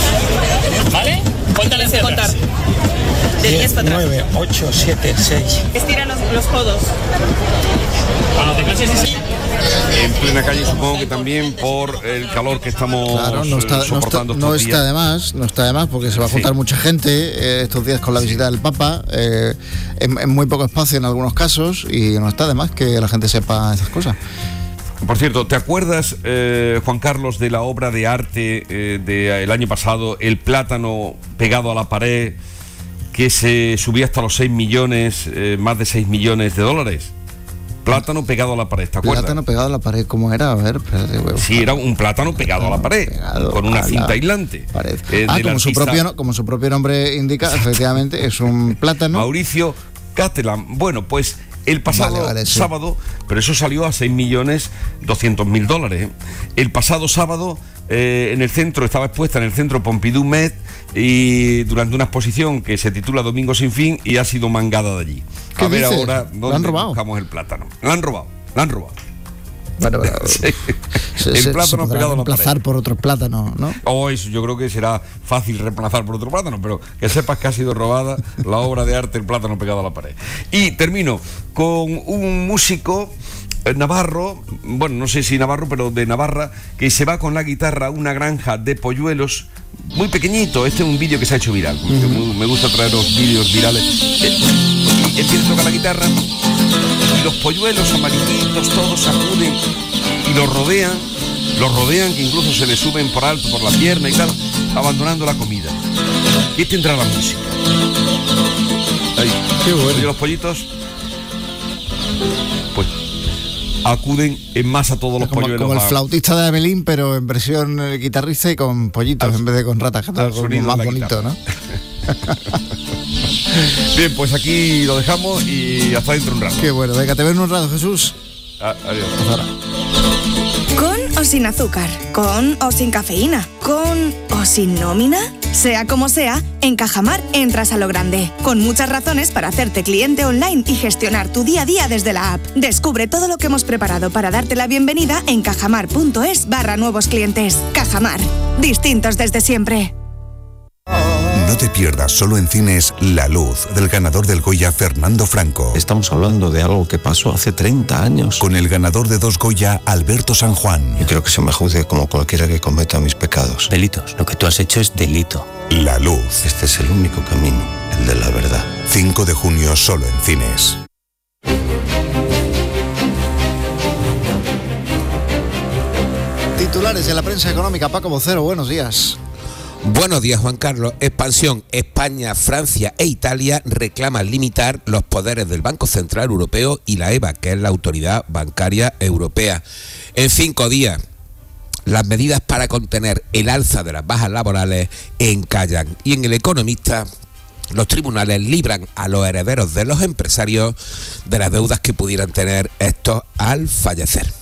¿Vale? Cuéntale hacia contar. De 10 para atrás. 9, 8, 7, 6. Estira los codos. Cuando te canses así. En plena calle, supongo que también por el calor que estamos soportando estos días. No está de más porque se va a juntar mucha gente estos días con la visita del Papa, en muy poco espacio en algunos casos, y no está de más que la gente sepa esas cosas. Por cierto, ¿te acuerdas, Juan Carlos, de la obra de arte del año pasado, El plátano pegado a la pared, que se subía hasta los 6 millones, más de 6 millones de dólares? Plátano pegado a la pared, ¿te acuerdas? Plátano pegado a la pared, ¿cómo era? A ver, espérate, sí, era un plátano pegado a la pared, con una cinta aislante. Como su propio nombre indica, efectivamente, es un plátano. Mauricio Catalán. Bueno, pues el pasado sábado, pero eso salió a 6.200.000 dólares. El pasado sábado, en el centro, estaba expuesta en el centro Pompidou Met, y durante una exposición que se titula Domingo sin fin, y ha sido mangada de allí. A ver ahora dónde buscamos el plátano. Lo han robado. Bueno, el plátano se pegado a la reemplazar pared. por otro plátano, ¿no? Eso yo creo que será fácil reemplazar por otro plátano, pero que sepas que ha sido robada la obra de arte El plátano pegado a la pared. Y termino con un músico navarro, bueno, no sé si navarro, pero de Navarra, que se va con la guitarra a una granja de polluelos muy pequeñito. Este es un vídeo que se ha hecho viral. Me gusta traer los vídeos virales. Y empieza a tocar la guitarra y los polluelos amarillitos todos acuden y lo rodean, que incluso se le suben por alto por la pierna y tal, abandonando la comida. ¿Qué tendrá la música? Ahí. Qué bueno. ¿Y los pollitos? Pues acuden en masa todos los polluelos. Como el flautista de Abelín, pero en versión guitarrista y con pollitos en vez de con ratas, que es más bonito, ¿no? Bien, pues aquí lo dejamos y hasta dentro un rato. Qué bueno, venga, te veo en un rato, Jesús. Adiós. Hasta ahora. Con o sin azúcar, con o sin cafeína, con o sin nómina. Sea como sea, en Cajamar entras a lo grande, con muchas razones para hacerte cliente online y gestionar tu día a día desde la app. Descubre todo lo que hemos preparado para darte la bienvenida en cajamar.es/nuevos clientes. Cajamar, distintos desde siempre. No te pierdas solo en cines La Luz, del ganador del Goya Fernando Franco. Estamos hablando de algo que pasó hace 30 años. Con el ganador de 2 Goya, Alberto San Juan. Yo quiero que se me juzgue como cualquiera que cometa mis pecados. Delitos. Lo que tú has hecho es delito. La Luz. Este es el único camino, el de la verdad. 5 de junio solo en cines. Titulares de la prensa económica. Paco Vocero, buenos días. Buenos días, Juan Carlos. Expansión. España, Francia e Italia reclaman limitar los poderes del Banco Central Europeo y la EBA, que es la Autoridad Bancaria Europea. En 5 días, las medidas para contener el alza de las bajas laborales encallan. Y en El Economista, los tribunales libran a los herederos de los empresarios de las deudas que pudieran tener estos al fallecer.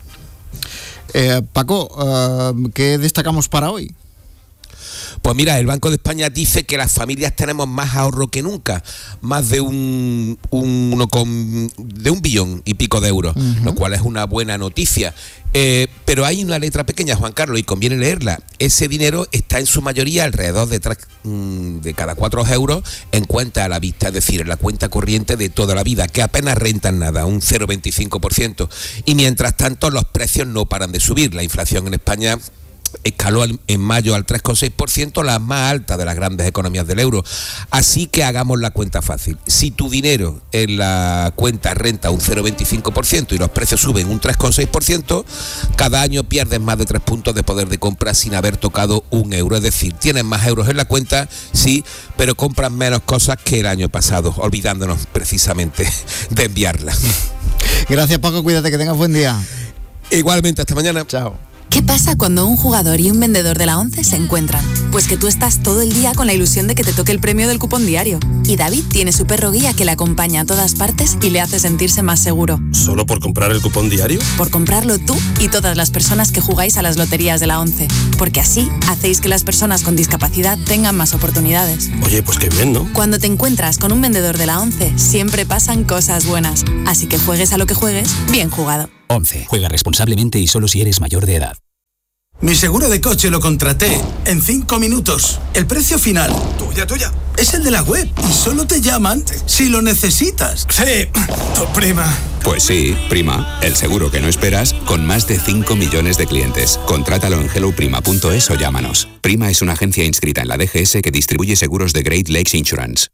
Paco, ¿qué destacamos para hoy? Pues mira, el Banco de España dice que las familias tenemos más ahorro que nunca, más de un billón y pico de euros, lo cual es una buena noticia. Pero hay una letra pequeña, Juan Carlos, y conviene leerla. Ese dinero está en su mayoría alrededor de cada 4 euros en cuenta a la vista, es decir, en la cuenta corriente de toda la vida, que apenas rentan nada, un 0,25%. Y mientras tanto, los precios no paran de subir. La inflación en España escaló en mayo al 3,6%, la más alta de las grandes economías del euro. Así que hagamos la cuenta fácil. Si tu dinero en la cuenta renta un 0,25% y los precios suben un 3,6%, cada año pierdes más de 3 puntos de poder de compra sin haber tocado un euro. Es decir, tienes más euros en la cuenta, sí, pero compras menos cosas que el año pasado, olvidándonos precisamente de enviarlas. Gracias, Paco, cuídate, que tengas buen día. Igualmente, hasta mañana. Chao. ¿Qué pasa cuando un jugador y un vendedor de la ONCE se encuentran? Pues que tú estás todo el día con la ilusión de que te toque el premio del cupón diario. Y David tiene su perro guía que le acompaña a todas partes y le hace sentirse más seguro. ¿Solo por comprar el cupón diario? Por comprarlo tú y todas las personas que jugáis a las loterías de la ONCE. Porque así hacéis que las personas con discapacidad tengan más oportunidades. Oye, pues qué bien, ¿no? Cuando te encuentras con un vendedor de la ONCE, siempre pasan cosas buenas. Así que juegues a lo que juegues, bien jugado. ONCE. Juega responsablemente y solo si eres mayor de edad. Mi seguro de coche lo contraté en 5 minutos. El precio final, tuya, es el de la web y solo te llaman si lo necesitas. Sí, tu prima. Pues sí, Prima, el seguro que no esperas con más de 5 millones de clientes. Contrátalo en helloprima.es o llámanos. Prima es una agencia inscrita en la DGS que distribuye seguros de Great Lakes Insurance.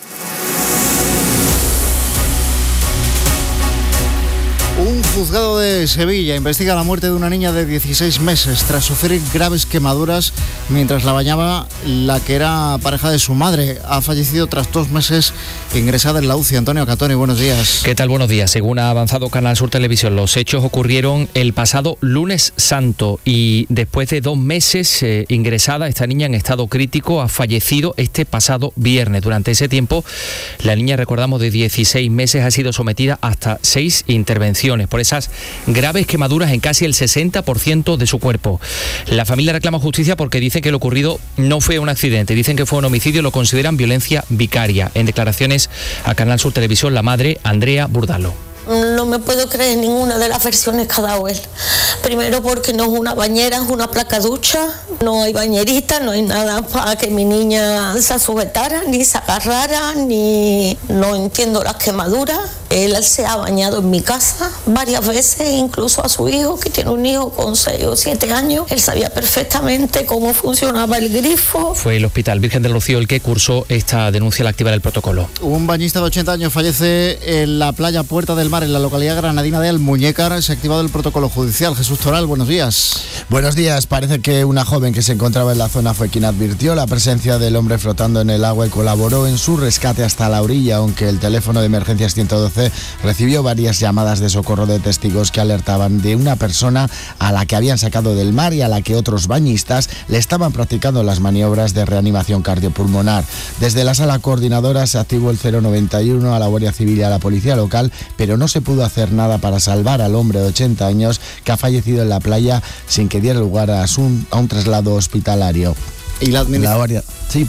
Un juzgado de Sevilla investiga la muerte de una niña de 16 meses tras sufrir graves quemaduras mientras la bañaba la que era pareja de su madre. Ha fallecido tras 2 meses ingresada en la UCI. Antonio Catoni, buenos días. ¿Qué tal? Buenos días. Según ha avanzado Canal Sur Televisión, los hechos ocurrieron el pasado lunes santo y después de 2 meses ingresada, esta niña en estado crítico ha fallecido este pasado viernes. Durante ese tiempo, la niña, recordamos, de 16 meses ha sido sometida hasta 6 intervenciones por esas graves quemaduras en casi el 60% de su cuerpo. La familia reclama justicia porque dicen que lo ocurrido no fue un accidente, dicen que fue un homicidio, lo consideran violencia vicaria. En declaraciones a Canal Sur Televisión, la madre, Andrea Burdalo. No me puedo creer ninguna de las versiones que ha dado él. Primero porque no es una bañera, es una placa ducha, no hay bañerita, no hay nada para que mi niña se sujetara, ni se agarrara, ni... No entiendo las quemaduras. Él se ha bañado en mi casa varias veces, incluso a su hijo, que tiene un hijo con 6 o 7 años. Él sabía perfectamente cómo funcionaba el grifo. Fue el Hospital Virgen del Rocío el que cursó esta denuncia al activar el protocolo. Un bañista de 80 años fallece en la playa Puerta del Mar, en la localidad granadina de Almuñécar. Se ha activado el protocolo judicial. Jesús Toral, buenos días. Buenos días. Parece que una joven que se encontraba en la zona fue quien advirtió la presencia del hombre flotando en el agua y colaboró en su rescate hasta la orilla, aunque el teléfono de emergencias 112 recibió varias llamadas de socorro de testigos que alertaban de una persona a la que habían sacado del mar y a la que otros bañistas le estaban practicando las maniobras de reanimación cardiopulmonar. Desde la sala coordinadora se activó el 091 a la Guardia Civil y a la Policía Local, pero no se pudo hacer nada para salvar al hombre de 80 años que ha fallecido en la playa sin que diera lugar a un traslado hospitalario. Y la Guardia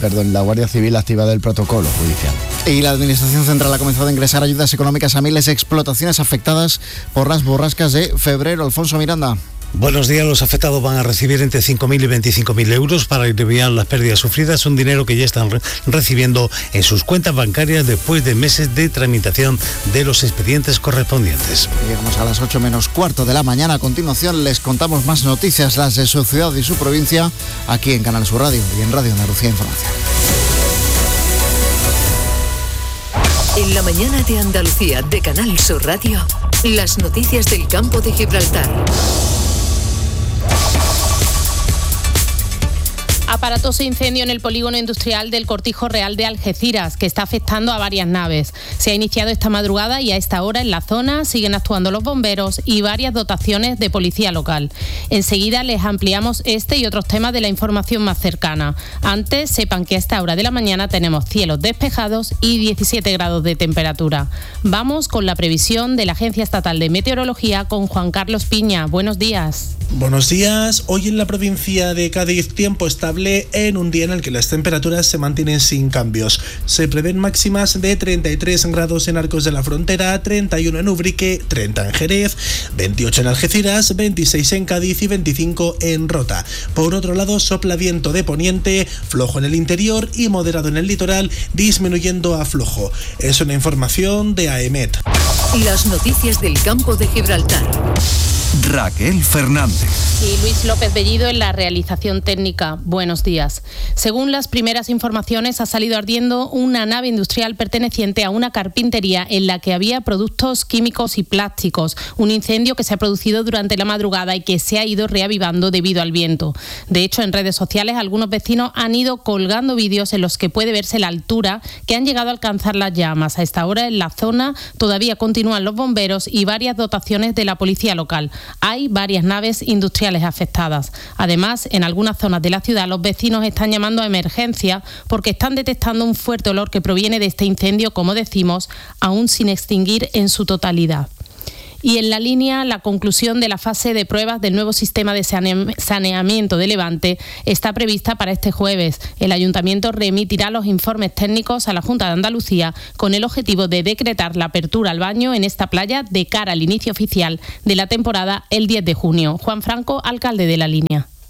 Civil ha activado el protocolo judicial. Y la Administración Central ha comenzado a ingresar ayudas económicas a miles de explotaciones afectadas por las borrascas de febrero. Alfonso Miranda. Buenos días. Los afectados van a recibir entre 5.000 y 25.000 euros para aliviar las pérdidas sufridas, un dinero que ya están recibiendo en sus cuentas bancarias después de meses de tramitación de los expedientes correspondientes. Llegamos a las 8:15 de la mañana. A continuación les contamos más noticias, las de su ciudad y su provincia, aquí en Canal Sur Radio y en Radio Andalucía Información. En la mañana de Andalucía de Canal Sur Radio, las noticias del campo de Gibraltar. Aparatoso incendio en el polígono industrial del Cortijo Real de Algeciras, que está afectando a varias naves. Se ha iniciado esta madrugada y a esta hora en la zona siguen actuando los bomberos y varias dotaciones de policía local. Enseguida les ampliamos este y otros temas de la información más cercana. Antes, sepan que a esta hora de la mañana tenemos cielos despejados y 17 grados de temperatura. Vamos con la previsión de la Agencia Estatal de Meteorología con Juan Carlos Piña. Buenos días. Buenos días. Hoy en la provincia de Cádiz, tiempo estable en un día en el que las temperaturas se mantienen sin cambios. Se prevén máximas de 33 grados en Arcos de la Frontera, 31 en Ubrique, 30 en Jerez, 28 en Algeciras, 26 en Cádiz y 25 en Rota. Por otro lado, sopla viento de poniente, flojo en el interior y moderado en el litoral, disminuyendo a flojo. Es una información de AEMET. Las noticias del campo de Gibraltar. Raquel Fernández. Y Luis López Bellido en la realización técnica. Buenos días. Según las primeras informaciones, ha salido ardiendo una nave industrial perteneciente a una carpintería en la que había productos químicos y plásticos. Un incendio que se ha producido durante la madrugada y que se ha ido reavivando debido al viento. De hecho, en redes sociales algunos vecinos han ido colgando vídeos en los que puede verse la altura que han llegado a alcanzar las llamas. A esta hora en la zona todavía continúan los bomberos y varias dotaciones de la policía local. Hay varias naves industriales afectadas. Además, en algunas zonas de la ciudad los vecinos están llamando a emergencia porque están detectando un fuerte olor que proviene de este incendio, como decimos, aún sin extinguir en su totalidad. Y en la línea, la conclusión de la fase de pruebas del nuevo sistema de saneamiento de Levante está prevista para este jueves. El Ayuntamiento remitirá los informes técnicos a la Junta de Andalucía con el objetivo de decretar la apertura al baño en esta playa de cara al inicio oficial de la temporada el 10 de junio. Juan Franco, alcalde de la línea.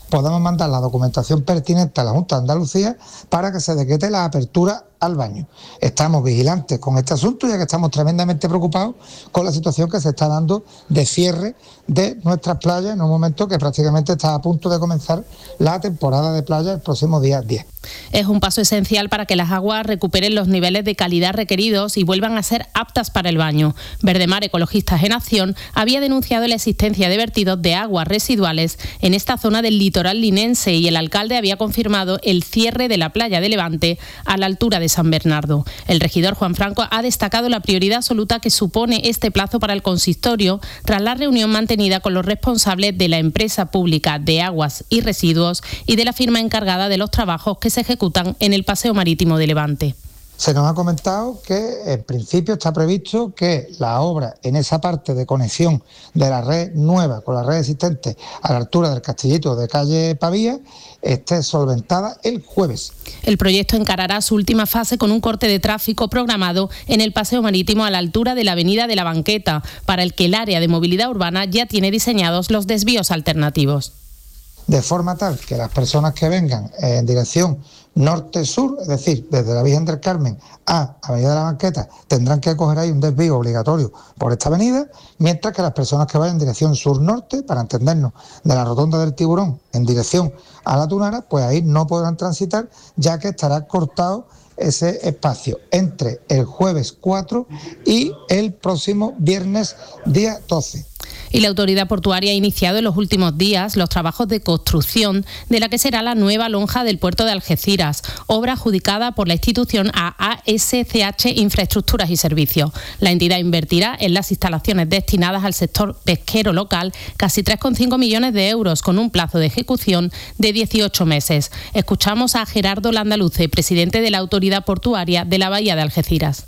podamos mandar la documentación pertinente a la Junta de Andalucía para que se decrete la apertura al baño. Estamos vigilantes con este asunto, ya que estamos tremendamente preocupados con la situación que se está dando de cierre de nuestras playas en un momento que prácticamente está a punto de comenzar la temporada de playa el próximo día 10. Es un paso esencial para que las aguas recuperen los niveles de calidad requeridos y vuelvan a ser aptas para el baño. Verdemar Ecologistas en Acción había denunciado la existencia de vertidos de aguas residuales en esta zona del litoral linense y el alcalde había confirmado el cierre de la playa de Levante a la altura de San Bernardo. El regidor Juan Franco ha destacado la prioridad absoluta que supone este plazo para el consistorio tras la reunión mantenida con los responsables de la empresa pública de aguas y residuos y de la firma encargada de los trabajos que se ejecutan en el paseo marítimo de Levante. Se nos ha comentado que en principio está previsto que la obra en esa parte de conexión de la red nueva con la red existente a la altura del Castillito de calle Pavía esté solventada el jueves. El proyecto encarará su última fase con un corte de tráfico programado en el paseo marítimo a la altura de la avenida de la Banqueta, para el que el área de movilidad urbana ya tiene diseñados los desvíos alternativos. De forma tal que las personas que vengan en dirección norte-sur, es decir, desde la Virgen del Carmen a Avenida de la Banqueta, tendrán que coger ahí un desvío obligatorio por esta avenida, mientras que las personas que vayan en dirección sur-norte, para entendernos, de la Rotonda del Tiburón en dirección a la Tunara, pues ahí no podrán transitar, ya que estará cortado ese espacio entre el jueves 4 y el próximo viernes día 12. Y la autoridad portuaria ha iniciado en los últimos días los trabajos de construcción de la que será la nueva lonja del puerto de Algeciras, obra adjudicada por la institución a ASCH Infraestructuras y Servicios. La entidad invertirá en las instalaciones destinadas al sector pesquero local casi 3,5 millones de euros con un plazo de ejecución de 18 meses. Escuchamos a Gerardo Landaluce, presidente de la autoridad portuaria de la Bahía de Algeciras.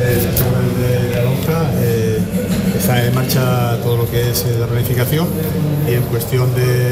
De la lonja está en marcha todo lo que es la planificación y en cuestión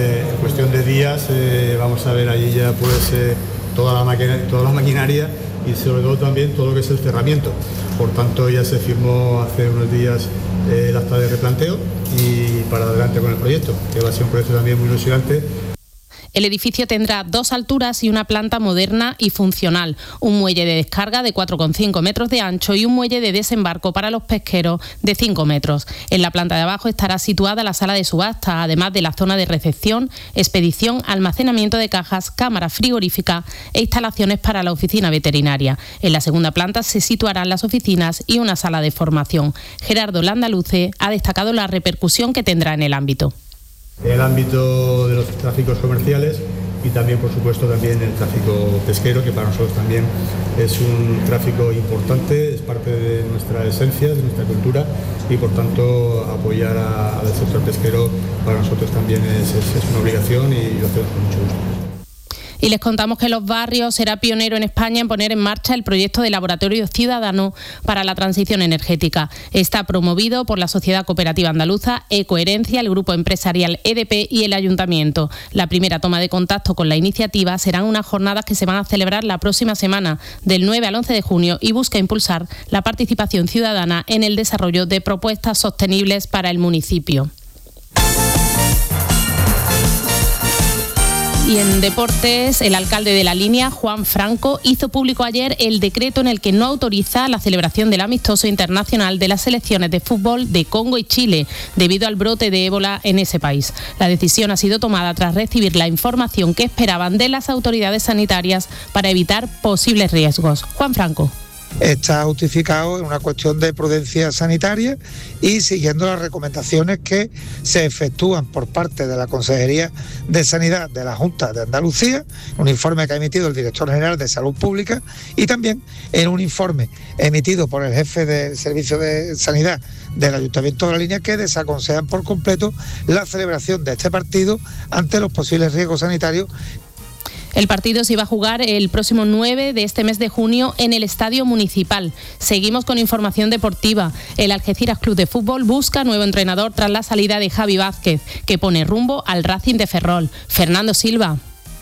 de días vamos a ver allí ya pues toda la maquinaria y sobre todo también todo lo que es el cerramiento. Por tanto ya se firmó hace unos días el acta de replanteo y para adelante con el proyecto, que va a ser un proyecto también muy ilusionante. El edificio tendrá 2 alturas y una planta moderna y funcional, un muelle de descarga de 4,5 metros de ancho y un muelle de desembarco para los pesqueros de 5 metros. En la planta de abajo estará situada la sala de subasta, además de la zona de recepción, expedición, almacenamiento de cajas, cámara frigorífica e instalaciones para la oficina veterinaria. En la segunda planta se situarán las oficinas y una sala de formación. Gerardo Landaluce ha destacado la repercusión que tendrá en el ámbito. El ámbito de los tráficos comerciales y también, por supuesto, también el tráfico pesquero, que para nosotros también es un tráfico importante, es parte de nuestra esencia, de nuestra cultura y, por tanto, apoyar al sector pesquero para nosotros también es una obligación y lo hacemos con mucho gusto. Y les contamos que Los Barrios será pionero en España en poner en marcha el proyecto de laboratorio ciudadano para la transición energética. Está promovido por la Sociedad Cooperativa Andaluza, Ecoherencia, el grupo empresarial EDP y el Ayuntamiento. La primera toma de contacto con la iniciativa serán unas jornadas que se van a celebrar la próxima semana, del 9 al 11 de junio, y busca impulsar la participación ciudadana en el desarrollo de propuestas sostenibles para el municipio. Y en deportes, el alcalde de La Línea, Juan Franco, hizo público ayer el decreto en el que no autoriza la celebración del amistoso internacional de las selecciones de fútbol de Congo y Chile, debido al brote de ébola en ese país. La decisión ha sido tomada tras recibir la información que esperaban de las autoridades sanitarias para evitar posibles riesgos. Juan Franco. Está justificado en una cuestión de prudencia sanitaria y siguiendo las recomendaciones que se efectúan por parte de la Consejería de Sanidad de la Junta de Andalucía, un informe que ha emitido el Director General de Salud Pública y también en un informe emitido por el jefe del Servicio de Sanidad del Ayuntamiento de La Línea, que desaconsejan por completo la celebración de este partido ante los posibles riesgos sanitarios. El partido se iba a jugar el próximo 9 de este mes de junio en el Estadio Municipal. Seguimos con información deportiva. El Algeciras Club de Fútbol busca nuevo entrenador tras la salida de Javi Vázquez, que pone rumbo al Racing de Ferrol. Fernando Silva.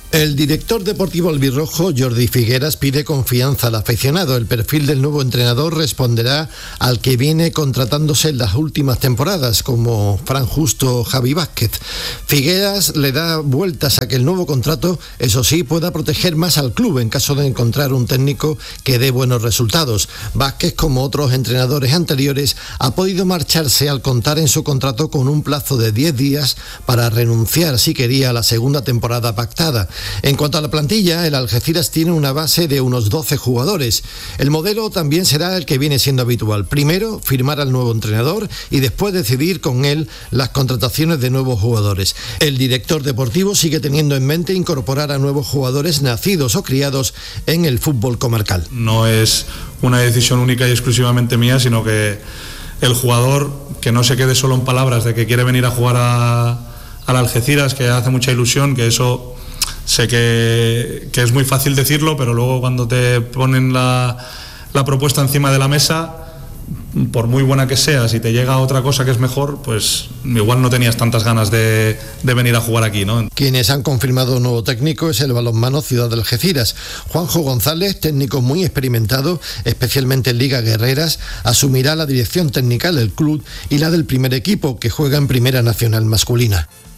El director deportivo albirrojo, Jordi Figueras, pide confianza al aficionado. El perfil del nuevo entrenador responderá al que viene contratándose en las últimas temporadas, como Fran Justo o Javi Vázquez. Figueras le da vueltas a que el nuevo contrato, eso sí, pueda proteger más al club en caso de encontrar un técnico que dé buenos resultados. Vázquez, como otros entrenadores anteriores, ha podido marcharse al contar en su contrato con un plazo de 10 días para renunciar si quería a la segunda temporada pactada. En cuanto a la plantilla, el Algeciras tiene una base de unos 12 jugadores. El modelo también será el que viene siendo habitual. Primero, firmar al nuevo entrenador y después decidir con él las contrataciones de nuevos jugadores. El director deportivo sigue teniendo en mente incorporar a nuevos jugadores nacidos o criados en el fútbol comarcal. No es una decisión única y exclusivamente mía, sino que el jugador que no se quede solo en palabras de que quiere venir a jugar al Algeciras, que hace mucha ilusión, que eso... Sé que es muy fácil decirlo, pero luego cuando te ponen la propuesta encima de la mesa, por muy buena que sea, si te llega otra cosa que es mejor, pues igual no tenías tantas ganas de venir a jugar aquí, ¿no? Quienes han confirmado un nuevo técnico es el balonmano Ciudad de Algeciras. Juanjo González, técnico muy experimentado, especialmente en Liga Guerreras, asumirá la dirección técnica del club y la del primer equipo, que juega en Primera Nacional masculina.